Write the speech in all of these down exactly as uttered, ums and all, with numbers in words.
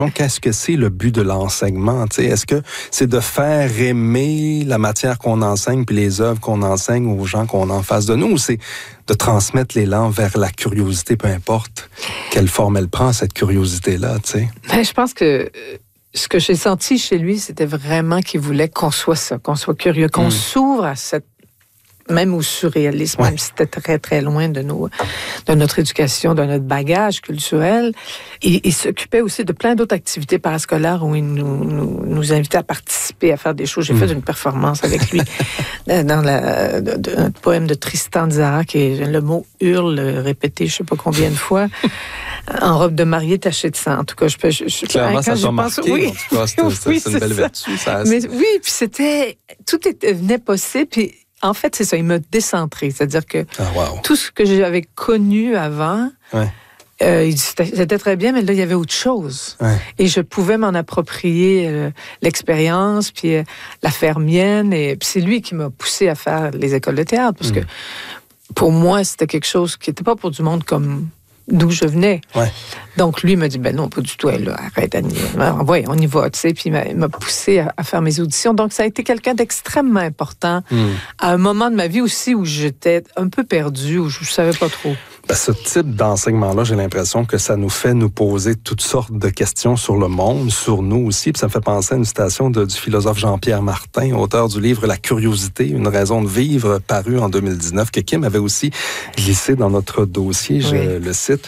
Donc, qu'est-ce que c'est le but de l'enseignement? T'sais, est-ce que c'est de faire aimer la matière qu'on enseigne puis les œuvres qu'on enseigne aux gens qu'on a en face de nous, ou c'est de transmettre l'élan vers la curiosité, peu importe quelle forme elle prend, cette curiosité-là, tu sais? Ben, je pense que ce que j'ai senti chez lui, c'était vraiment qu'il voulait qu'on soit ça, qu'on soit curieux, qu'on mmh. s'ouvre à cette même au surréalisme, ouais. même si c'était très, très loin de, nos, de notre éducation, de notre bagage culturel. Et il s'occupait aussi de plein d'autres activités parascolaires où il nous, nous, nous invitait à participer, à faire des choses. J'ai mmh. fait une performance avec lui dans la, de, de, un poème de Tristan Tzara, qui est le mot « hurle » répété je ne sais pas combien de fois, en robe de mariée tachée de sang. En tout cas, je peux... Je, je, Clairement, ça t'a marqué. Oui. En tout cas, c'est, c'est, oui, c'est une belle ça. vertu. Ça. Mais, oui, puis c'était... Tout était, venait possible, puis en fait, c'est ça, il m'a décentré. C'est-à-dire que ah, wow. tout ce que j'avais connu avant, ouais. euh, c'était, c'était très bien, mais là, il y avait autre chose. Ouais. Et je pouvais m'en approprier euh, l'expérience, puis euh, la faire mienne. Et puis c'est lui qui m'a poussé à faire les écoles de théâtre, parce mmh. que pour moi, c'était quelque chose qui n'était pas pour du monde comme d'où je venais. Ouais. Donc, lui, il m'a dit, ben non, pas du tout, elle, là, arrête, Annie. Ouais, on y va, tu sais. Puis, il m'a, il m'a poussé à, à faire mes auditions. Donc, ça a été quelqu'un d'extrêmement important mm. à un moment de ma vie aussi où j'étais un peu perdue, où je ne savais pas trop. Ben, ce type d'enseignement-là, j'ai l'impression que ça nous fait nous poser toutes sortes de questions sur le monde, sur nous aussi. Puis ça me fait penser à une citation de, du philosophe Jean-Pierre Martin, auteur du livre « La curiosité, une raison de vivre », paru en deux mille dix-neuf, que Kim avait aussi glissé dans notre dossier. Je oui. le cite.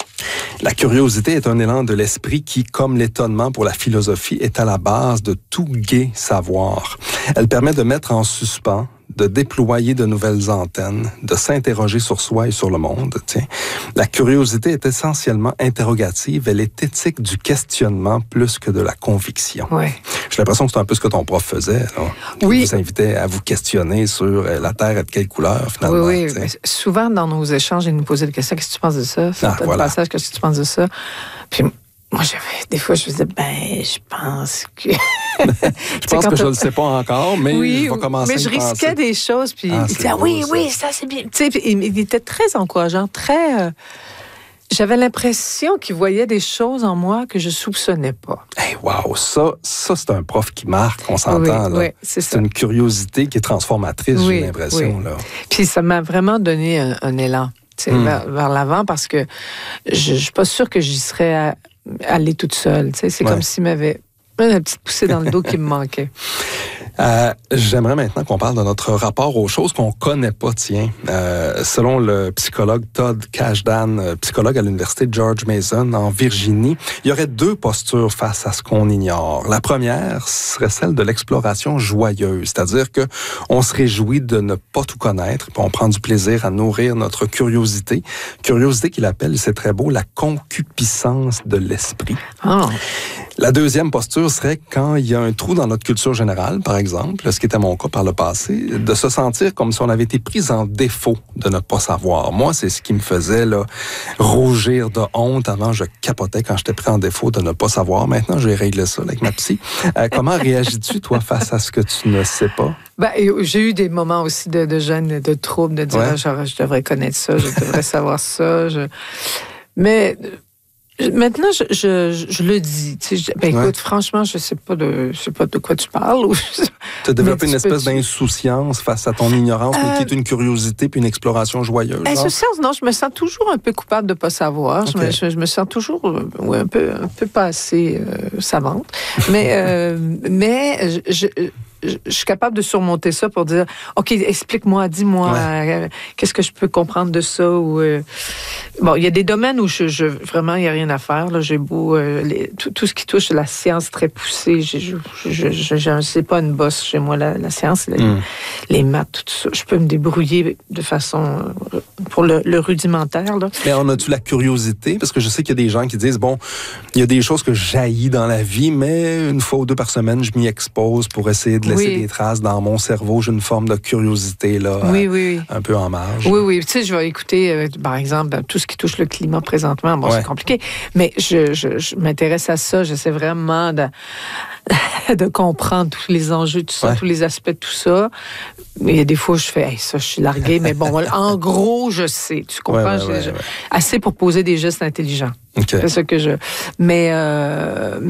La curiosité est un élan de l'esprit qui, comme l'étonnement pour la philosophie, est à la base de tout gai savoir. Elle permet de mettre en suspens, de déployer de nouvelles antennes, de s'interroger sur soi et sur le monde. Tiens. La curiosité est essentiellement interrogative. Elle est éthique du questionnement plus que de la conviction. Ouais. J'ai l'impression que c'est un peu ce que ton prof faisait. Là. Oui. Il vous invitait à vous questionner sur la Terre est de quelle couleur, finalement. Oui, oui. Souvent, dans nos échanges, il nous posait des questions. Qu'est-ce que tu penses de ça? C'est ah, un voilà. passage, qu'est-ce que tu penses de ça? Puis moi, j'avais, des fois, je me disais, ben, je pense que... je pense que je ne le sais pas encore, mais oui, je vais commencer mais je à penser. risquais des choses, puis ah, il disait, beau, oui, ça. oui, ça, c'est bien. Tu sais, il, il était très encourageant, très... Euh, j'avais l'impression qu'il voyait des choses en moi que je ne soupçonnais pas. Hey, wow, ça, ça, c'est un prof qui marque, on s'entend. Oui, là. oui, c'est c'est ça. une curiosité qui est transformatrice, oui, j'ai l'impression. Oui. Là. Puis ça m'a vraiment donné un, un élan mm. vers, vers l'avant, parce que je ne suis pas sûre que j'y serais à, allée toute seule. C'est ouais. comme s'il m'avait une petite poussée dans le dos qui me manquait. Euh, j'aimerais maintenant qu'on parle de notre rapport aux choses qu'on connaît pas, tiens. Euh, selon le psychologue Todd Kashdan, psychologue à l'université George Mason en Virginie, il y aurait deux postures face à ce qu'on ignore. La première serait celle de l'exploration joyeuse, c'est-à-dire que on se réjouit de ne pas tout connaître, puis on prend du plaisir à nourrir notre curiosité. Curiosité qu'il appelle, c'est très beau, la concupiscence de l'esprit. Oh. La deuxième posture serait quand il y a un trou dans notre culture générale, par exemple, ce qui était mon cas par le passé, de se sentir comme si on avait été pris en défaut de ne pas savoir. Moi, c'est ce qui me faisait là, rougir de honte. Avant, je capotais quand j'étais pris en défaut de ne pas savoir. Maintenant, j'ai réglé ça avec ma psy. Euh, comment réagis-tu, toi, face à ce que tu ne sais pas? Ben, j'ai eu des moments aussi de, de gêne, de trouble, de dire ouais. genre, je devrais connaître ça, je devrais savoir ça. Je... Mais... Maintenant, je, je, je le dis. Tu sais, ben, écoute, ouais. franchement, je ne sais pas de, je sais pas de quoi tu parles. Tu as développé une espèce peux... d'insouciance face à ton ignorance, euh... mais qui est une curiosité puis une exploration joyeuse. Insouciance, non, je me sens toujours un peu coupable de ne pas savoir. Okay. Je, me, je, je me sens toujours ouais, un, peu, un peu pas assez euh, savante. Mais, euh, mais je... je je suis capable de surmonter ça pour dire, OK, explique-moi, dis-moi, ouais. euh, qu'est-ce que je peux comprendre de ça? Ou, euh... Bon, il y a des domaines où je, je vraiment, il n'y a rien à faire. Là. J'ai beau, euh, les, tout, tout ce qui touche la science très poussée, je ne sais pas une bosse chez moi, la, la science, la, mm. les maths, tout ça. Je peux me débrouiller de façon, euh, pour le, le rudimentaire. Là. Mais on a-tu la curiosité? Parce que je sais qu'il y a des gens qui disent, bon, il y a des choses que j'haïs dans la vie, mais une fois ou deux par semaine, je m'y expose pour essayer de laisser oui. des traces dans mon cerveau. J'ai une forme de curiosité là, oui, euh, oui, oui. un peu en marge. Oui, oui. Tu sais, je vais écouter, euh, par exemple, tout ce qui touche le climat présentement. Bon, Ouais. c'est compliqué, mais je, je, je m'intéresse à ça. J'essaie vraiment de, de comprendre tous les enjeux, tout ça, ouais. tous les aspects de tout ça. Mais il y a des fois, je fais, hey, ça, je suis larguée, mais bon, en gros, je sais. Tu comprends? Ouais, ouais, ouais, je, ouais. Assez pour poser des gestes intelligents. Okay. C'est ça que je. Mais, euh, mais